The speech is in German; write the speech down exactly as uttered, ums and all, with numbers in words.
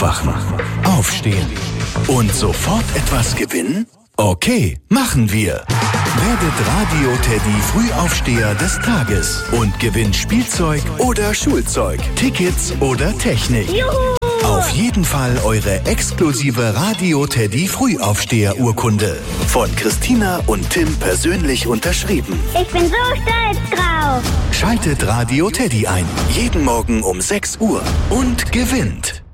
Aufwachen, Aufstehen und sofort etwas gewinnen? Okay, machen wir. Werdet Radio-Teddy Frühaufsteher des Tages und gewinnt Spielzeug oder Schulzeug, Tickets oder Technik. Juhu! Auf jeden Fall eure exklusive Radio-Teddy Frühaufsteher-Urkunde. Von Christina und Tim persönlich unterschrieben. Ich bin so stolz drauf. Schaltet Radio Teddy ein. Jeden Morgen um sechs Uhr und gewinnt.